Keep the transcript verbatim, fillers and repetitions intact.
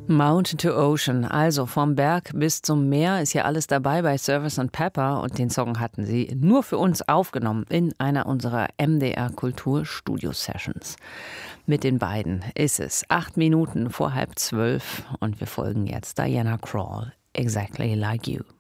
Mountain to Ocean, also vom Berg bis zum Meer, ist ja alles dabei bei Surfers and Pepper und den Song hatten sie nur für uns aufgenommen in einer unserer M D R Kultur Studio Sessions. Mit den beiden ist es acht Minuten vor halb zwölf und wir folgen jetzt Diana Krall, Exactly Like You.